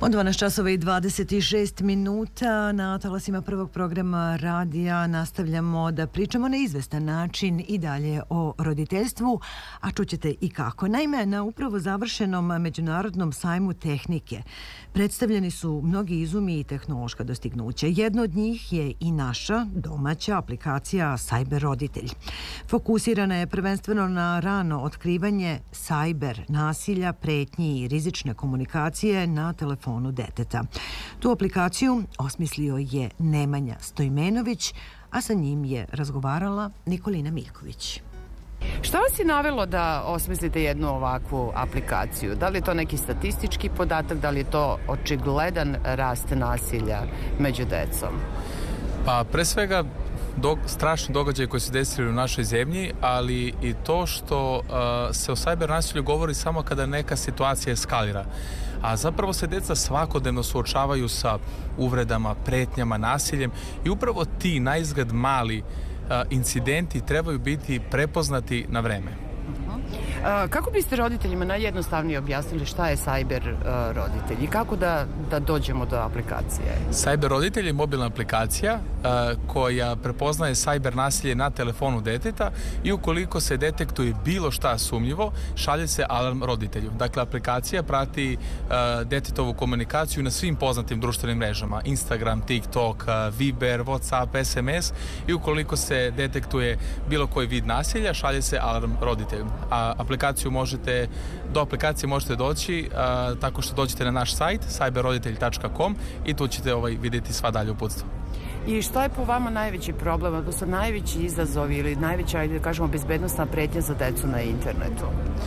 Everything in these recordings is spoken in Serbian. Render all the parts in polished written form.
Od 12 časova i 26 minuta na talasima prvog programa radija nastavljamo da pričamo na izvestan način i dalje o roditeljstvu, a čućete i kako. Naime, na upravo završenom Međunarodnom sajmu tehnike predstavljeni su mnogi izumi i tehnološka dostignuća. Jedno od njih je i naša domaća aplikacija Cyber roditelj. Fokusirana je prvenstveno na rano otkrivanje cyber nasilja, pretnji i rizične komunikacije na telefonu deteta. Tu aplikaciju osmislio je Nemanja Stojmenović, a sa njim je razgovarala Nikolina Miljković. Šta vas je navelo da osmislite jednu ovakvu aplikaciju? Da li je to neki statistički podatak, da li je to očigledan rast nasilja među decom? Pa pre svega strašni događaj koji se desili u našoj zemlji, ali i to što se o cyber nasilju govori samo kada neka situacija eskalira. A zapravo se deca svakodnevno suočavaju sa uvredama, pretnjama, nasiljem i upravo ti naizgled mali incidenti trebaju biti prepoznati na vreme. Kako biste roditeljima najjednostavnije objasnili šta je cyber roditelj i kako da dođemo do aplikacije? Cyber roditelj je mobilna aplikacija koja prepoznaje cyber nasilje na telefonu deteta i ukoliko se detektuje bilo šta sumnjivo, šalje se alarm roditelju. Dakle, aplikacija prati detetovu komunikaciju na svim poznatim društvenim mrežama: Instagram, TikTok, Viber, WhatsApp, SMS, i ukoliko se detektuje bilo koji vid nasilja, šalje se alarm roditelju. Do aplikacije možete doći tako što dođete na naš sajt cyberroditelj.com i tu ćete vidjeti sva dalje uputstva. I šta je po vama najveći problem, to su najveći izazovi ili najveća, ajde da kažemo, bezbednosna pretnja za decu na internetu?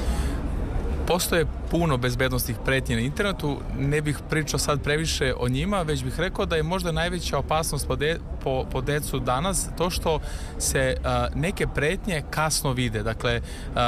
Postoje puno bezbednostnih pretnji na internetu, ne bih pričao sad previše o njima, već bih rekao da je možda najveća opasnost po decu danas to što se neke pretnje kasno vide. Dakle,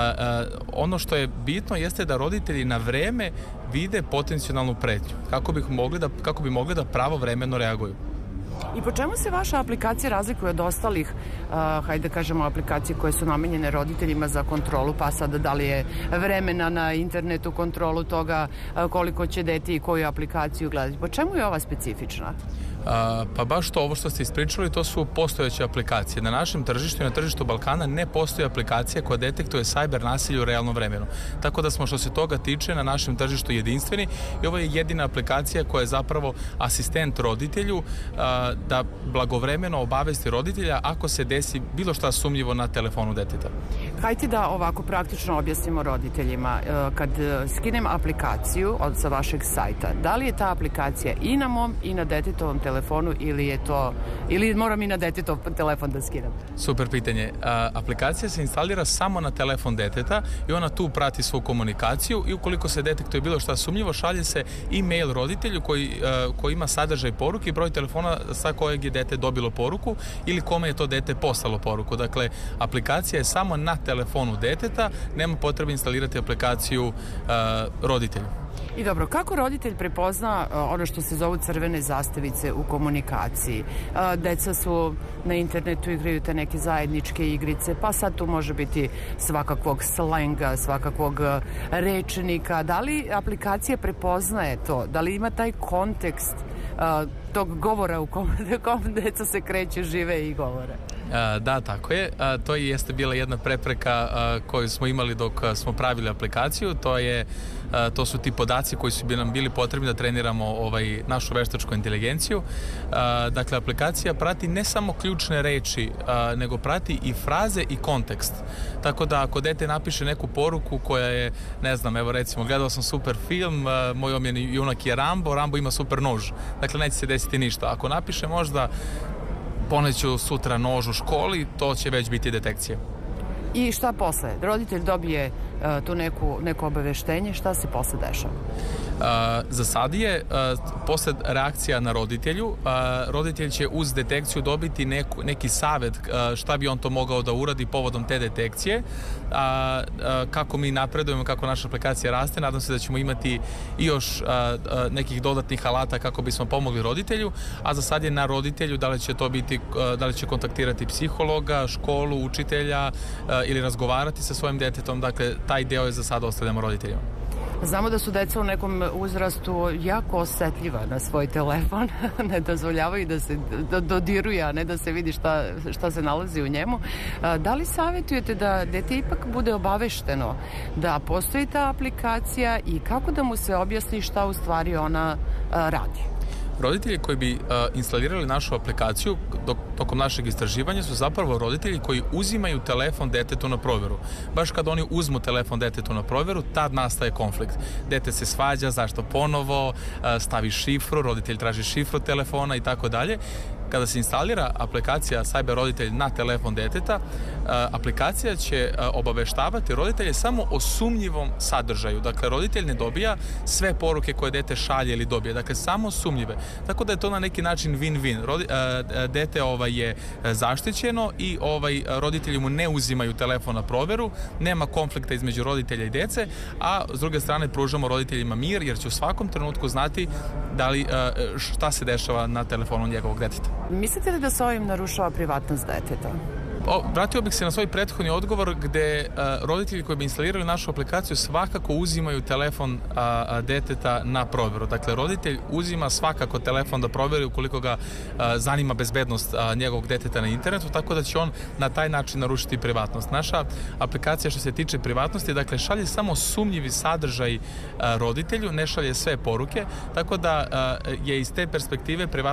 ono što je bitno jeste da roditelji na vreme vide potencijalnu pretnju, kako bi mogli da pravovremeno reaguju. I po čemu se vaša aplikacija razlikuje od ostalih, hajde da kažemo, aplikacije koje su namenjene roditeljima za kontrolu, pa sad da li je vremena na internetu, kontrolu toga koliko će dete i koju aplikaciju gledati? Po čemu je ova specifična? Pa baš ovo što ste ispričali, to su postojeće aplikacije. Na našem tržištu i na tržištu Balkana ne postoji aplikacija koja detektuje cyber nasilje u realnom vremenu. Tako da smo, što se toga tiče, na našem tržištu jedinstveni i ovo je jedina aplikacija koja je zapravo asistent roditelju da blagovremeno obavesti roditelja ako se desi bilo šta sumnjivo na telefonu deteta. Hajde da ovako praktično objasnimo roditeljima. Kad skinem aplikaciju sa vašeg sajta, da li je ta aplikacija i na mom i na detetovom telefonu ili moram i na detetov telefon da skinem? Super pitanje. Aplikacija se instalira samo na telefon deteta i ona tu prati svu komunikaciju i ukoliko se detektuje bilo šta sumnjivo, šalje se e-mail roditelju koji ima sadržaj poruke i broj telefona sa kojeg je dete dobilo poruku ili kome je to dete poslalo poruku. Dakle, aplikacija je samo na telefonu deteta, nema potrebe instalirati aplikaciju roditelju. I dobro, kako roditelj prepozna ono što se zovu crvene zastavice u komunikaciji? Deca su na internetu, igraju te neke zajedničke igrice, pa sad tu može biti svakakvog slenga, svakakvog rečnika. Da li aplikacija prepoznaje to? Da li ima taj kontekst tog govora u kom deca se kreću, žive i govore? Da, tako je. To jeste bila jedna prepreka koju smo imali dok smo pravili aplikaciju. To su ti podaci koji su nam bili potrebni da treniramo našu veštačku inteligenciju. Dakle, aplikacija prati ne samo ključne reči, nego prati i fraze i kontekst. Tako da ako dete napiše neku poruku koja je, ne znam, evo recimo, gledao sam super film, moj omiljeni junak je Rambo ima super nož. Dakle, neće se desiti ništa. Ako napiše možda poneću sutra nož u školi, to će već biti detekcija. I šta posle? Roditelj dobije tu neko obaveštenje, šta se posle dešava? Za sad je posle reakcija na roditelju. Roditelj će uz detekciju dobiti neki savet šta bi on to mogao da uradi povodom te detekcije. Kako mi napredujemo, kako naša aplikacija raste, nadam se da ćemo imati i još nekih dodatnih alata kako bismo pomogli roditelju, a za sad je na roditelju da li će kontaktirati psihologa, školu, učitelja ili razgovarati sa svojim detetom. Dakle, taj deo je za sad ostavljamo roditeljima. Znamo da su deca u nekom uzrastu jako osetljiva na svoj telefon, ne dozvoljavaju da se dodiruje, a ne da se vidi šta se nalazi u njemu. Da li savjetujete da dete ipak bude obavešteno da postoji ta aplikacija i kako da mu se objasni šta u stvari ona radi? Roditelji koji bi instalirali našu aplikaciju tokom našeg istraživanja su zapravo roditelji koji uzimaju telefon detetu na provjeru. Baš kad oni uzmu telefon detetu na provjeru, tad nastaje konflikt. Dete se svađa, zašto ponovo, stavi šifru, roditelj traži šifru telefona i tako dalje. Kada se instalira aplikacija Cyber roditelj na telefon deteta, aplikacija će obaveštavati roditelje samo o sumnjivom sadržaju. Dakle, roditelj ne dobija sve poruke koje dete šalje ili dobije. Dakle, samo sumnjive. Tako da je to na neki način win-win. Dete je zaštićeno i roditelji mu ne uzimaju telefon na provjeru, nema konflikta između roditelja i dece, a s druge strane pružamo roditeljima mir jer će u svakom trenutku znati šta se dešava na telefonu njegovog deteta. Mislite li da se ovim narušava privatnost deteta? Vratio bih se na svoj prethodni odgovor gde roditelji koji bi instalirali našu aplikaciju svakako uzimaju telefon deteta na provjeru. Dakle, roditelj uzima svakako telefon da provjeri ukoliko ga zanima bezbednost njegovog deteta na internetu, tako da će on na taj način narušiti privatnost. Naša aplikacija što se tiče privatnosti, dakle, šalje samo sumnjivi sadržaj roditelju, ne šalje sve poruke, tako da je iz te perspektive privatnost